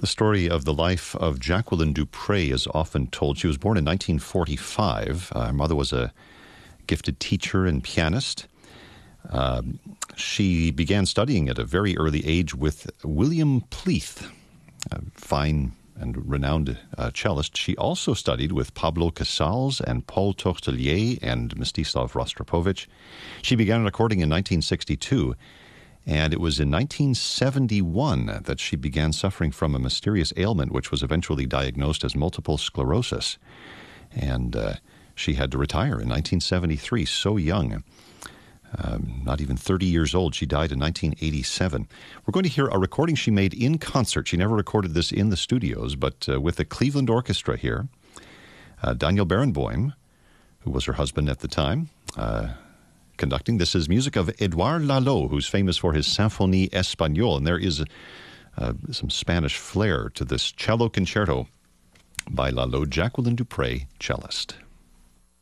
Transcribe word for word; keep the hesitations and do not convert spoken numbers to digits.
The story of the life of Jacqueline du Pré is often told. She was born in nineteen forty-five. Uh, her mother was a gifted teacher and pianist. Uh, she began studying at a very early age with William Pleath, a fine and renowned uh, cellist. She also studied with Pablo Casals and Paul Tourtellier and Mstislav Rostropovich. She began recording in nineteen sixty-two. And it was in nineteen seventy-one that she began suffering from a mysterious ailment, which was eventually diagnosed as multiple sclerosis. And uh, she had to retire in nineteen seventy-three, so young, um, not even thirty years old. She died in nineteen eighty-seven. We're going to hear a recording she made in concert. She never recorded this in the studios, but uh, with the Cleveland Orchestra here. Uh, Daniel Barenboim, who was her husband at the time, uh, conducting. This is music of Edouard Lalo, who's famous for his Symphonie Espagnole. And there is uh, some Spanish flair to this cello concerto by Lalo. Jacqueline du Pré, cellist.